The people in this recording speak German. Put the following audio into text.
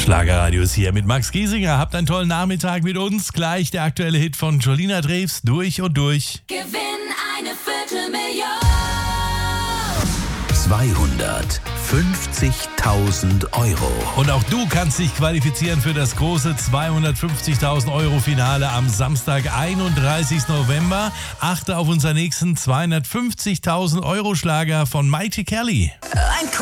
Schlagerradios hier mit Max Giesinger. Habt einen tollen Nachmittag mit uns. Gleich der aktuelle Hit von Jolina Drews, Durch und Durch. Gewinn eine Viertelmillion. 250.000 Euro. Und auch du kannst dich qualifizieren für das große 250.000 Euro Finale am Samstag, 31. November. Achte auf unseren nächsten 250.000 Euro Schlager von Mighty Kelly. Ein